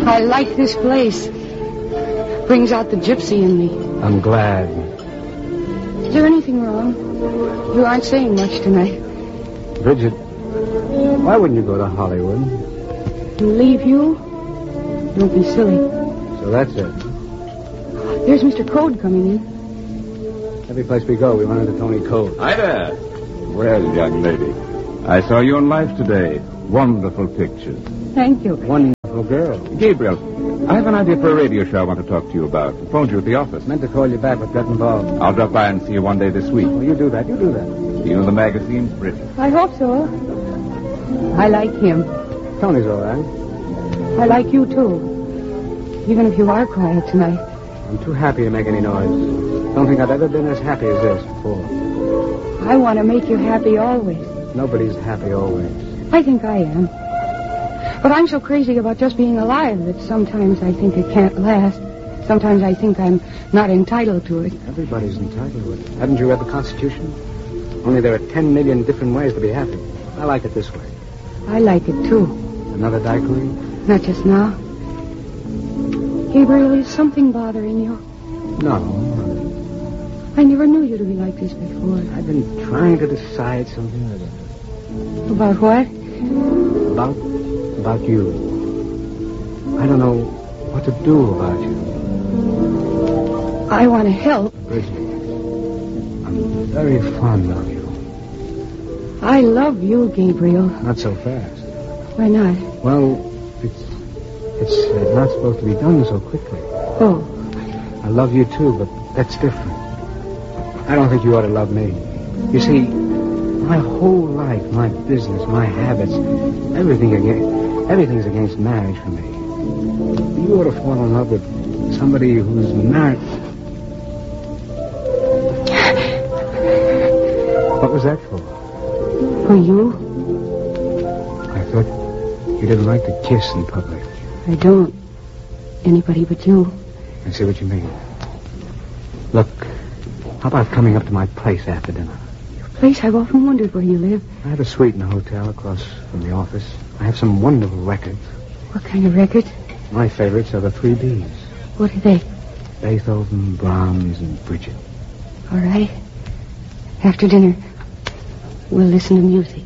I like this place. Brings out the gypsy in me. I'm glad. Is there anything wrong? You aren't saying much tonight. Bridget, why wouldn't you go to Hollywood? Leave you? Don't be silly. So that's it. There's Mr. Code coming in. Every place we go, we run into Tony Code. Hi there. Well, young lady, I saw you in Life today. Wonderful pictures. Thank you. Wonderful girl. Gabriel, I have an idea for a radio show I want to talk to you about. I phoned you at the office. Meant to call you back, but got involved. I'll drop by and see you one day this week. Well, you do that. You know the magazine's British. I hope so. I like him. Tony's all right. I like you, too. Even if you are quiet tonight. I'm too happy to make any noise. Don't think I've ever been as happy as this before. I want to make you happy always. Nobody's happy always. I think I am. But I'm so crazy about just being alive that sometimes I think it can't last. Sometimes I think I'm not entitled to it. Everybody's entitled to it. Haven't you read the Constitution? Only there are 10 million different ways to be happy. I like it this way. I like it, too. Another daiquiri? Not just now. Gabriel, is something bothering you? No. I never knew you to be like this before. I've been trying to decide something or other. About what? About you. I don't know what to do about you. I want to help. Bridget, I'm very fond of you. I love you, Gabriel. Not so fast. Why not? Well, it's not supposed to be done so quickly. Oh. I love you too, but that's different. I don't think you ought to love me. You see, my whole life, my business, my habits, everything's against marriage for me. You ought to fall in love with somebody who's married. What was that for? For you? I thought you didn't like to kiss in public. I don't. Anybody but you. I see what you mean. Look, how about coming up to my place after dinner? Your place? I've often wondered where you live. I have a suite in a hotel across from the office. I have some wonderful records. What kind of records? My favorites are the 3 Bs. What are they? Beethoven, Brahms, and Bridget. All right. After dinner, we'll listen to music.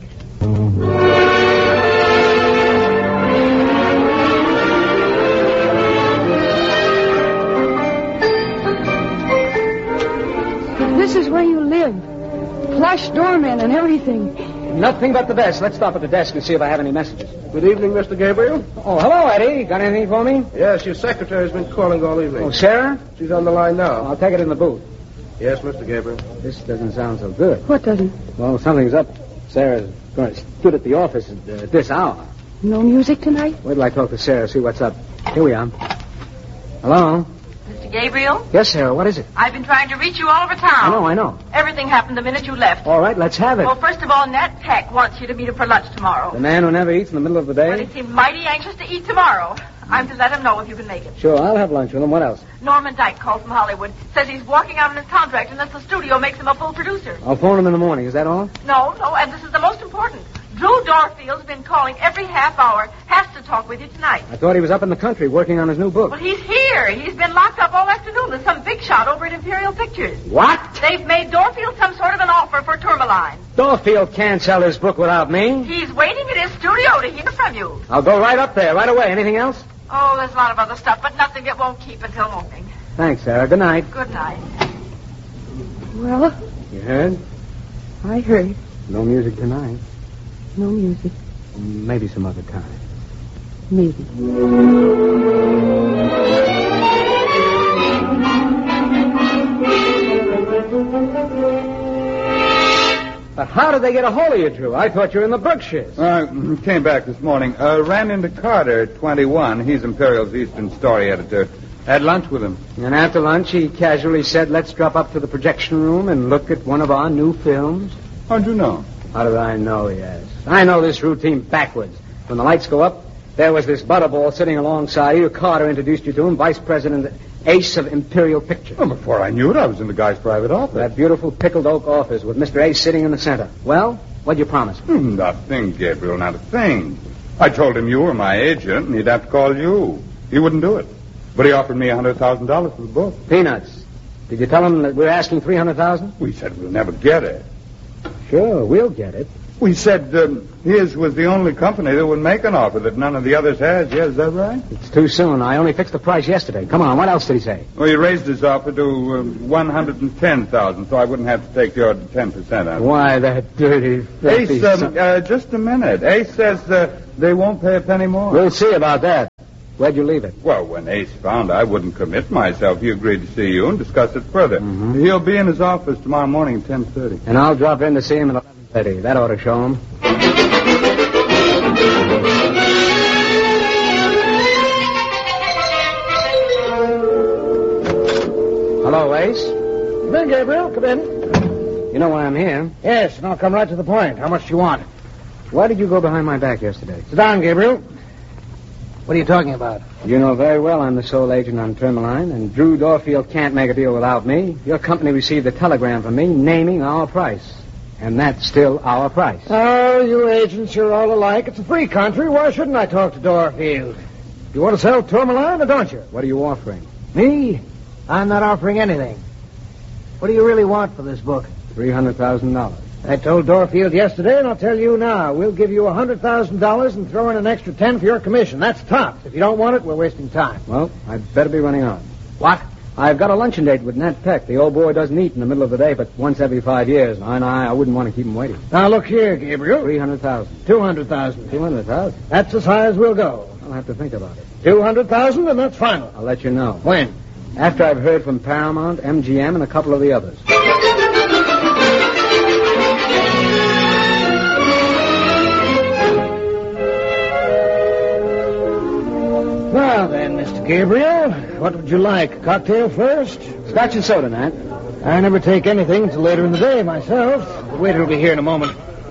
This is where you live. Plush doorman and everything. Nothing but the best. Let's stop at the desk and see if I have any messages. Good evening, Mr. Gabriel. Oh, hello, Eddie. Got anything for me? Yes, your secretary's been calling all evening. Oh, Sarah? She's on the line now. I'll take it in the booth. Yes, Mr. Gabriel. This doesn't sound so good. What doesn't? Well, something's up. Sarah's stood at the office at this hour. No music tonight? Wait till I talk to Sarah, see what's up. Here we are. Hello? Mr. Gabriel? Yes, Sarah, what is it? I've been trying to reach you all over town. I know. Everything happened the minute you left. All right, let's have it. Well, first of all, Nat Peck wants you to meet him for lunch tomorrow. The man who never eats in the middle of the day? Well, he seemed mighty anxious to eat tomorrow. I'm to let him know if you can make it. Sure, I'll have lunch with him. What else? Norman Dyke called from Hollywood. Says he's walking out on his contract unless the studio makes him a full producer. I'll phone him in the morning. Is that all? No, and this is the most important. Drew Dorfield's been calling every half hour. Has to talk with you tonight. I thought he was up in the country working on his new book. Well, he's here. He's been locked up all afternoon with some big shot over at Imperial Pictures. What? They've made Dorfield some sort of an offer for Tourmaline. Dorfield can't sell his book without me. He's waiting at his studio to hear from you. I'll go right up there, right away. Anything else? Oh, there's a lot of other stuff, but nothing that won't keep until morning. Thanks, Sarah. Good night. Good night. Well, You heard? I heard. No music tonight. No music. Maybe some other time. Maybe. But how did they get a hold of you, Drew? I thought you were in the Berkshires. Came back this morning. Ran into Carter, 21. He's Imperial's Eastern Story editor. Had lunch with him. And after lunch, he casually said, let's drop up to the projection room and look at one of our new films. How'd you know? How did I know, yes? I know this routine backwards. When the lights go up, there was this butterball sitting alongside you. Carter introduced you to him, Vice President Ace of Imperial Pictures. Well, before I knew it, I was in the guy's private office. That beautiful pickled oak office with Mr. Ace sitting in the center. Well, what'd you promise? Not a thing, Gabriel, not a thing. I told him you were my agent, and he'd have to call you. He wouldn't do it. But he offered me $100,000 for the book. Peanuts. Did you tell him that we're asking $300,000? We said we'll never get it. Sure, we'll get it. We said his was the only company that would make an offer that none of the others has. Yeah, is that right? It's too soon. I only fixed the price yesterday. Come on, what else did he say? Well, he raised his offer to $110,000, so I wouldn't have to take your 10% out of it. Why, that dirty, filthy Ace, just a minute. Ace says they won't pay a penny more. We'll see about that. Where'd you leave it? Well, when Ace found I wouldn't commit myself, he agreed to see you and discuss it further. Mm-hmm. He'll be in his office tomorrow morning at 10:30. And I'll drop in to see him at 11:30. That ought to show him. Hello, Ace. Come in, Gabriel. Come in. You know why I'm here. Yes, and I'll come right to the point. How much do you want? Why did you go behind my back yesterday? Sit down, Gabriel. What are you talking about? You know very well I'm the sole agent on Tourmaline, and Drew Dorfield can't make a deal without me. Your company received a telegram from me naming our price. And that's still our price. Oh, you agents, you're all alike. It's a free country. Why shouldn't I talk to Dorfield? You want to sell Tourmaline, or don't you? What are you offering? Me? I'm not offering anything. What do you really want for this book? $300,000. I told Dorfield yesterday, and I'll tell you now. We'll give you $100,000 and throw in an extra 10 for your commission. That's tops. If you don't want it, we're wasting time. Well, I'd better be running on. What? I've got a luncheon date with Nat Peck. The old boy doesn't eat in the middle of the day, but once every 5 years. I wouldn't want to keep him waiting. Now, look here, Gabriel. $300,000. $200,000. $200,000? That's as high as we'll go. I'll have to think about it. $200,000, and that's final. I'll let you know. When? After I've heard from Paramount, MGM, and a couple of the others. Now then, Mr. Gabriel, what would you like? A cocktail first? Scotch and soda, Nat. I never take anything until later in the day myself. The waiter will be here in a moment.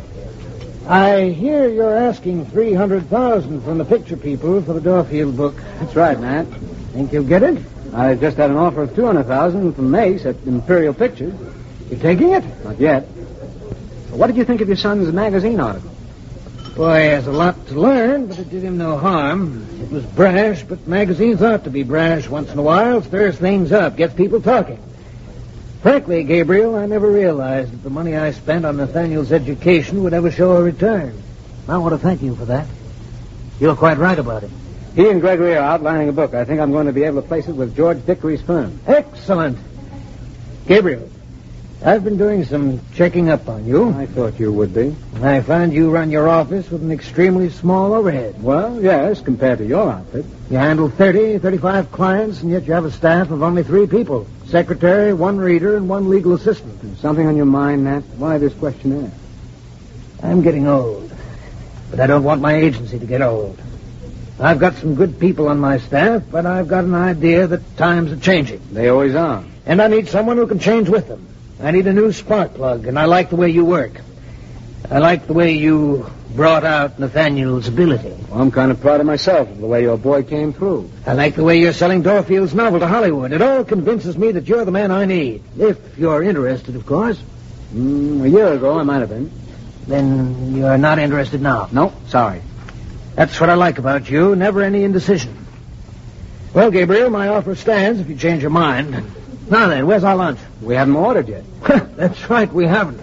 I hear you're asking $300,000 from the picture people for the Dorfield book. That's right, Nat. Think you'll get it? I just had an offer of $200,000 from Mace at Imperial Pictures. You taking it? Not yet. What did you think of your son's magazine article? Boy, he has a lot to learn, but it did him no harm. It was brash, but magazines ought to be brash once in a while. Stirs things up, gets people talking. Frankly, Gabriel, I never realized that the money I spent on Nathaniel's education would ever show a return. I want to thank you for that. You're quite right about it. He and Gregory are outlining a book. I think I'm going to be able to place it with George Dickory's firm. Excellent. Gabriel, I've been doing some checking up on you. I thought you would be. I find you run your office with an extremely small overhead. Well, yes, compared to your outfit. You handle 35 clients, and yet you have a staff of only 3 people. Secretary, 1 reader, and 1 legal assistant. There's something on your mind, Nat? Why this questionnaire? I'm getting old, but I don't want my agency to get old. I've got some good people on my staff, but I've got an idea that times are changing. They always are. And I need someone who can change with them. I need a new spark plug, and I like the way you work. I like the way you brought out Nathaniel's ability. Well, I'm kind of proud of myself of the way your boy came through. I like the way you're selling Dorfield's novel to Hollywood. It all convinces me that you're the man I need. If you're interested, of course. A year ago, I might have been. Then you're not interested now? No, sorry. That's what I like about you. Never any indecision. Well, Gabriel, my offer stands if you change your mind. Now then, where's our lunch? We haven't ordered yet. That's right, we haven't.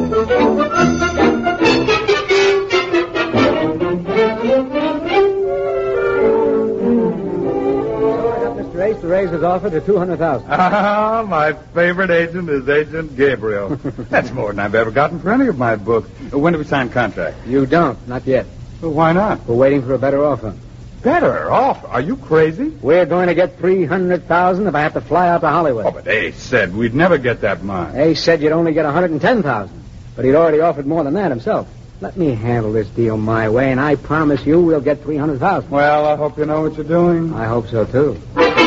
Mr. Ace to raise his offer to $200,000. Ah, my favorite agent is Agent Gabriel. That's more than I've ever gotten for any of my books. When do we sign contract? You don't, not yet. Well, why not? We're waiting for a better offer. Better offer? Are you crazy? We're going to get $300,000 if I have to fly out to Hollywood. Oh, but Ace said we'd never get that much. Ace said you'd only get $110,000, but he'd already offered more than that himself. Let me handle this deal my way, and I promise you we'll get $300,000. Well, I hope you know what you're doing. I hope so, too.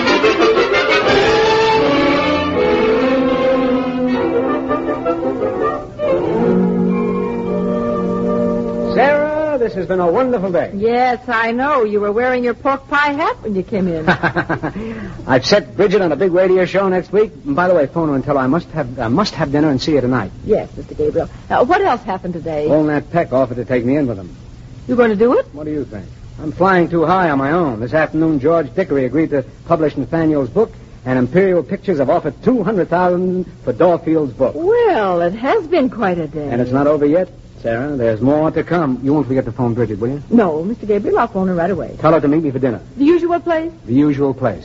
Sarah, this has been a wonderful day. Yes, I know. You were wearing your pork pie hat when you came in. I've set Bridget on a big radio show next week. And by the way, phone her and tell her I must have dinner and see her tonight. Yes, Mr. Gabriel. What else happened today? Old Nat Peck offered to take me in with him. You going to do it? What do you think? I'm flying too high on my own. This afternoon, George Dickory agreed to publish Nathaniel's book, and Imperial Pictures have offered $200,000 for Dorfield's book. Well, it has been quite a day. And it's not over yet, Sarah. There's more to come. You won't forget to phone Bridget, will you? No, Mr. Gabriel, I'll phone her right away. Tell her to meet me for dinner. The usual place? The usual place.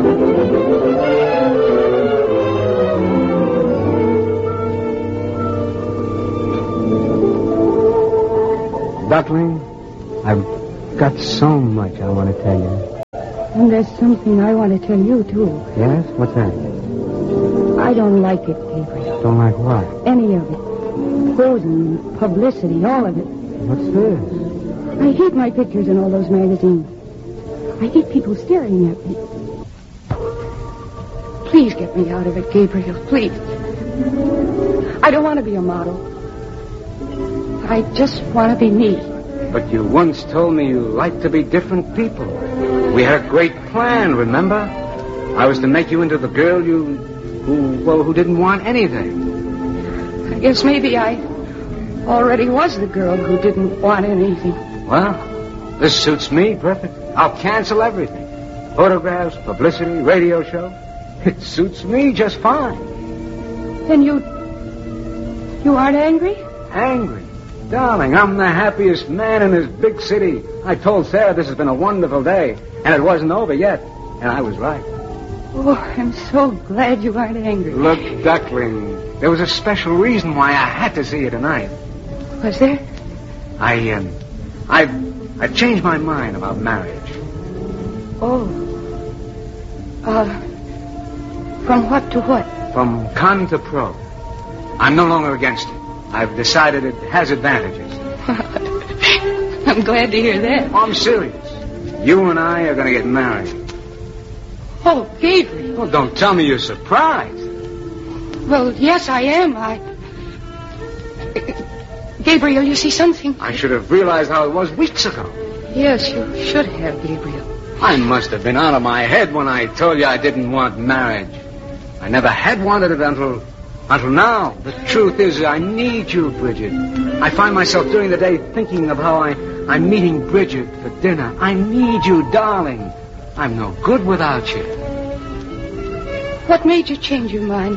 Duckling, I've got so much I want to tell you. And there's something I want to tell you, too. Yes? What's that? I don't like it, Gabriel. Don't like what? Any of it. Frozen, publicity, all of it. What's this? I hate my pictures in all those magazines. I hate people staring at me. Please get me out of it, Gabriel, please. I don't want to be a model. I just want to be me. But you once told me you liked to be different people. We had a great plan, remember? I was to make you into the girl who didn't want anything. I guess maybe I already was the girl who didn't want anything. Well, this suits me perfect. I'll cancel everything. Photographs, publicity, radio show. It suits me just fine. Then you aren't angry? Angry? Darling, I'm the happiest man in this big city. I told Sarah this has been a wonderful day, and it wasn't over yet. And I was right. Oh, I'm so glad you aren't angry. Look, Duckling, there was a special reason why I had to see you tonight. Was there? I've changed my mind about marriage. Oh. From what to what? From con to pro. I'm no longer against it. I've decided it has advantages. I'm glad to hear that. Oh, I'm serious. You and I are going to get married. Oh, Gabriel. Oh, don't tell me you're surprised. Well, yes, I am. Gabriel, you see something? I should have realized how it was weeks ago. Yes, you should have, Gabriel. I must have been out of my head when I told you I didn't want marriage. I never had wanted it until now. The truth is, I need you, Bridget. I find myself during the day thinking of how I'm meeting Bridget for dinner. I need you, darling. I'm no good without you. What made you change your mind?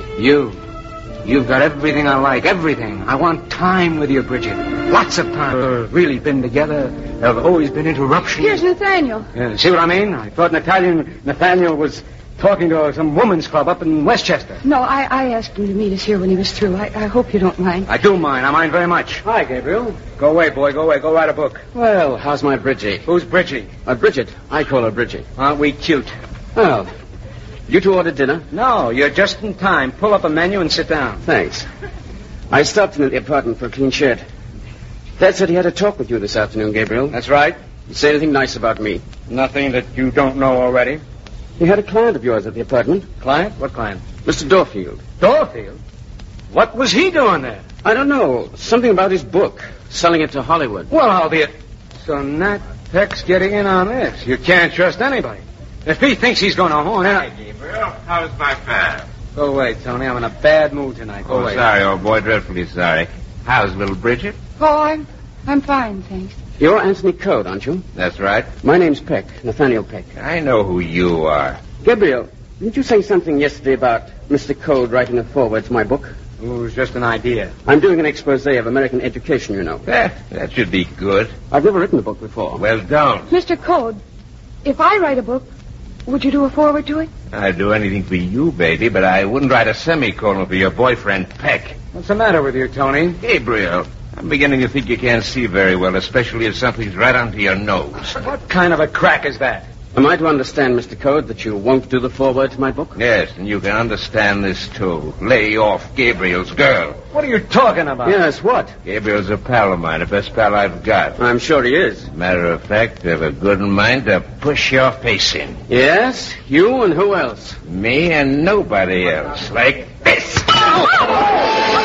You've got everything I like, everything. I want time with you, Bridget. Lots of time. We've really been together. There have always been interruptions. Here's Nathaniel. Yeah, see what I mean? I thought Nathaniel was talking to some women's club up in Westchester. No, I asked him to meet us here when he was through. I hope you don't mind. I do mind. I mind very much. Hi, Gabriel. Go away, boy. Go away. Go write a book. Well, how's my Bridgie? Who's Bridgie? Bridget. I call her Bridgie. Aren't we cute? Well, you two ordered dinner? No, you're just in time. Pull up a menu and sit down. Thanks. I stopped in at the apartment for a clean shirt. Dad said he had a talk with you this afternoon, Gabriel. That's right. You say anything nice about me? Nothing that you don't know already. You had a client of yours at the apartment. Client? What client? Mr. Dorfield. Dorfield? What was he doing there? I don't know. Something about his book. Selling it to Hollywood. Well, I'll be it. So Nat Peck's getting in on this. You can't trust anybody. If he thinks he's going to horn in... Hi, Gabriel. How's my pal? Go away, Tony. I'm in a bad mood tonight. Go away. Sorry, old boy. Dreadfully sorry. How's little Bridget? Oh, I'm fine, thanks. You're Anthony Code, aren't you? That's right. My name's Peck, Nathaniel Peck. I know who you are. Gabriel, didn't you say something yesterday about Mr. Code writing a foreword to my book? It was just an idea. I'm doing an expose of American education, you know. That should be good. I've never written a book before. Well, don't. Mr. Code, if I write a book, would you do a foreword to it? I'd do anything for you, baby, but I wouldn't write a semicolon for your boyfriend, Peck. What's the matter with you, Tony? Gabriel, I'm beginning to think you can't see very well, especially if something's right under your nose. What kind of a crack is that? Am I to understand, Mr. Code, that you won't do the foreword to my book? Yes, and you can understand this, too. Lay off Gabriel's girl. What are you talking about? Yes, what? Gabriel's a pal of mine, the best pal I've got. I'm sure he is. Matter of fact, I have a good mind to push your face in. Yes? You and who else? Me and nobody else. Like this.